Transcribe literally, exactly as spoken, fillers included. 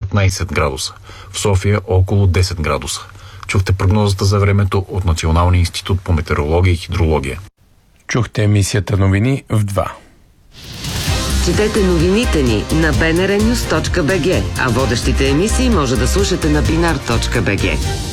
петнайсет градуса. В София около десет градуса. Чухте прогнозата за времето от Националния институт по метеорология и хидрология. Чухте емисията новини в два. Четете новините ни на би ен ар нюс точка би джи, а водещите емисии може да слушате на бинар точка би джи.